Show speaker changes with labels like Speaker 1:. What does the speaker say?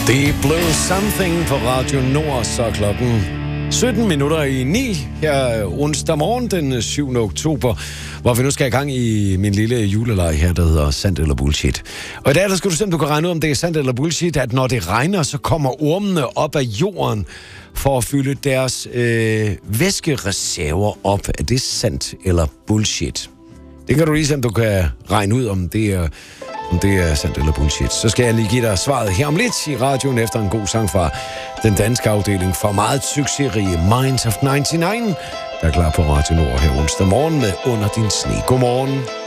Speaker 1: Deep Blue Something på Radio Nord, så klokken 17 minutter i 9 her onsdag morgen den 7. oktober, hvor vi nu skal i gang i min lille juleleg her, der hedder Sandt eller Bullshit. Og i dag der skal du se, om du kan regne ud, om det er sandt eller bullshit, at når det regner, så kommer ormene op af jorden for at fylde deres væskereserver op. Er det sandt eller bullshit? Det kan du lige se, om du kan regne ud, om det er sandt eller bullshit. Så skal jeg lige give dig svaret her om lidt i radioen efter en god sang fra den danske afdeling for meget succesrige Minds of 99, der er klar på Radio Nord her onsdag morgen med Under din sne. Godmorgen.